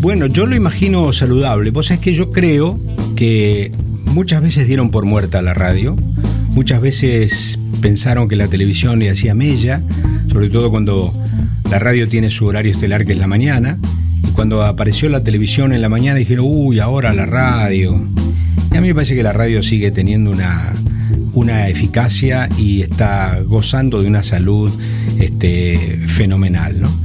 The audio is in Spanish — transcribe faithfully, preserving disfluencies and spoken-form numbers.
Bueno, yo lo imagino saludable. Vos sabés que yo creo que muchas veces dieron por muerta a la radio, muchas veces pensaron que la televisión le hacía mella, sobre todo cuando la radio tiene su horario estelar, que es la mañana, y cuando apareció la televisión en la mañana dijeron, uy, ahora la radio. Y a mí me parece que la radio sigue teniendo una, una eficacia y está gozando de una salud este, fenomenal, ¿no?